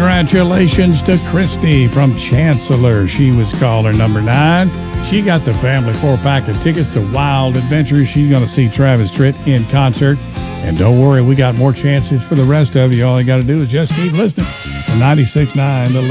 Congratulations to Christy from Chancellor. She was caller number 9. She got the family 4-pack of tickets to Wild Adventures. She's going to see Travis Tritt in concert. And don't worry, we got more chances for the rest of you. All you got to do is just keep listening. 96.9 The